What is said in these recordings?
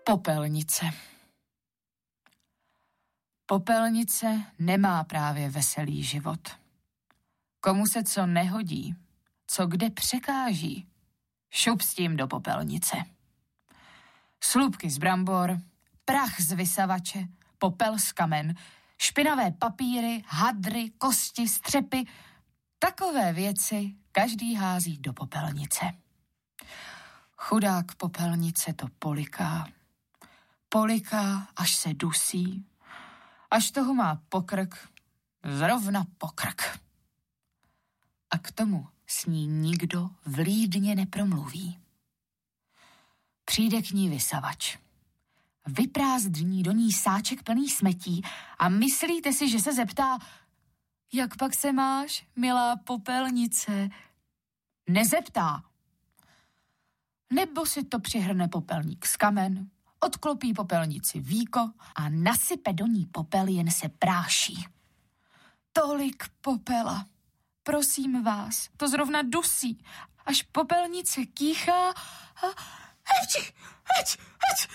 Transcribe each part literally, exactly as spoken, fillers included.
Popelnice. Popelnice nemá právě veselý život. Komu se co nehodí, co kde překáží, šup s tím do popelnice. Slupky z brambor, prach z vysavače, popel z kamen, špinavé papíry, hadry, kosti, střepy, takové věci každý hází do popelnice. Chudák popelnice to poliká. Poliká, až se dusí, až toho má pokrk, zrovna pokrk. A k tomu s ní nikdo vlídně nepromluví. Přijde k ní vysavač. Vyprázdní do ní sáček plný smetí a myslíte si, že se zeptá, jak pak se máš, milá popelnice? Nezeptá. Nebo si to přihrne popelník z kamen, odklopí popelnici víko a nasype do ní popel, jen se práší. Tolik popela. Prosím vás, to zrovna dusí, až popelnice kýchá a... Heč, heč, heč.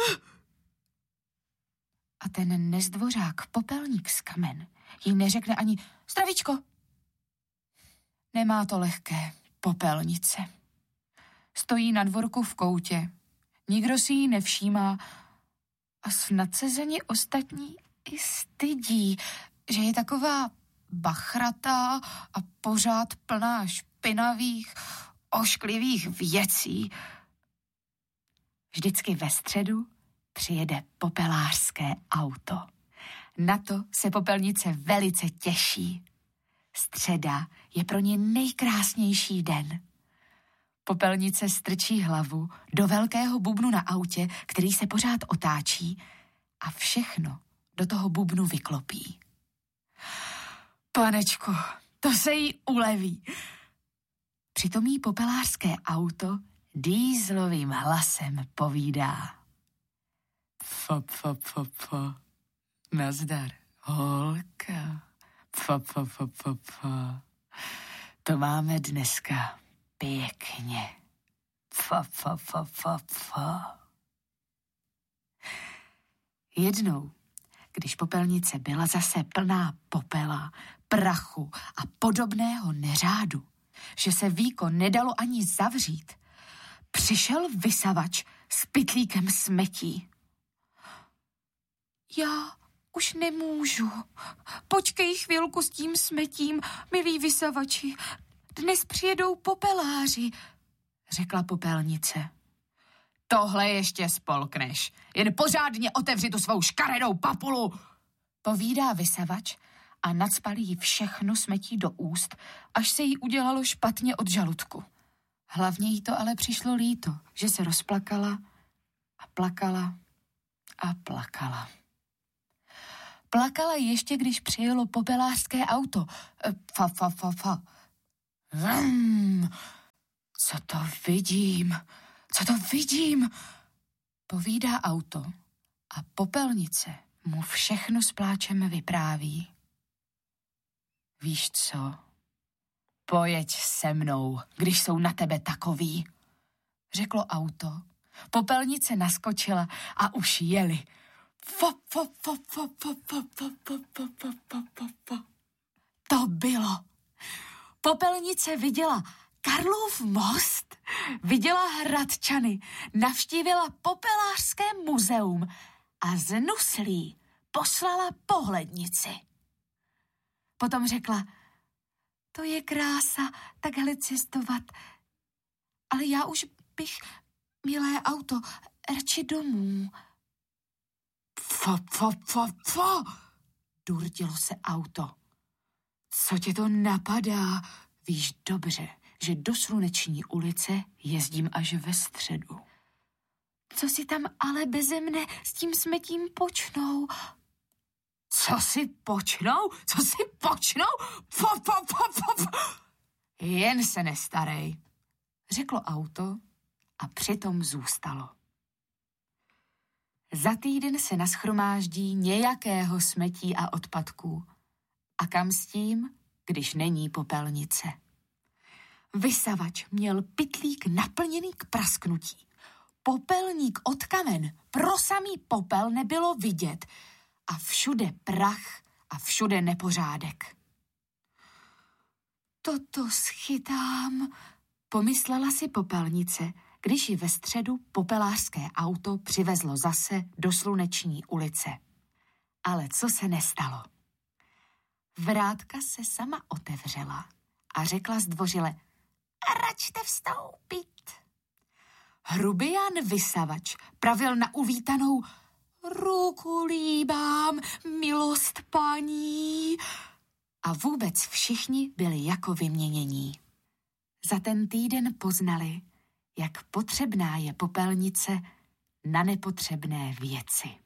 A ten nezdvořák popelník z kamen jí neřekne ani zdravíčko. Nemá to lehké, popelnice. Stojí na dvorku v koutě, nikdo si jí nevšímá a snad se za ní ostatní i stydí, že je taková bachratá a pořád plná špinavých, ošklivých věcí. Vždycky ve středu přijede popelářské auto. Na to se popelnice velice těší. Středa je pro ně nejkrásnější den. Popelnice strčí hlavu do velkého bubnu na autě, který se pořád otáčí a všechno do toho bubnu vyklopí. Panečku, to se jí uleví. Přitom jí popelářské auto dýzlovým hlasem povídá. Pfa, pfa, pfa, pfa. Nazdar, holka. Pfa, pfa, pfa, pfa, pfa. To máme dneska pěkně. Pfa, pfa, pfa, pfa, pfa. Jednou, když popelnice byla zase plná popela, prachu a podobného neřádu, že se víko nedalo ani zavřít, přišel vysavač s pytlíkem smetí. Já už nemůžu. Počkej chvilku s tím smetím, milí vysavači. Dnes přijedou popeláři, řekla popelnice. Tohle ještě spolkneš. Jen pořádně otevři tu svou škaredou papulu, povídá vysavač a nacpal jí všechno smetí do úst, až se jí udělalo špatně od žaludku. Hlavně jí to ale přišlo líto, že se rozplakala a plakala a plakala. Plakala ještě, když přijelo popelářské auto. Fa, fa, fa, fa. Vrum, co to vidím, co to vidím, povídá auto a popelnice mu všechno s pláčem vypráví. Víš co? Pojeď se mnou, když jsou na tebe takový, řeklo auto. Popelnice naskočila a už jeli. Fa, fa, fa, fa, fa, fa, fa, fa, fa, fa, fa, fa, fa. To bylo. Popelnice viděla Karlův most, viděla Hradčany, navštívila popelářské muzeum a z Nuslí poslala pohlednici. Potom řekla, to je krása takhle cestovat, ale já už bych, milé auto, radši domů. Fa, fa, fa, fa, durdilo se auto. Co tě to napadá? Víš dobře, že do Sluneční ulice jezdím až ve středu. Co si tam ale beze mne s tím smetím počnou? Co si počnou? Co si počnou? Po, po, po, po, po. Jen se nestarej, řeklo auto a přitom zůstalo. Za týden se nashromáždí nějakého smetí a odpadků. A kam s tím, když není popelnice? Vysavač měl pytlík naplněný k prasknutí. popelník od kamen, pro samý popel nebylo vidět a všude prach a všude nepořádek. Toto schytám, pomyslela si popelnice, když ji ve středu popelářské auto přivezlo zase do Sluneční ulice. Ale co se nestalo? Vrátka se sama otevřela a řekla zdvořile: račte vstoupit. Hrubián vysavač pravil na uvítanou: ruku líbám, milost paní. A vůbec všichni byli jako vyměnění. Za ten týden poznali, jak potřebná je popelnice na nepotřebné věci.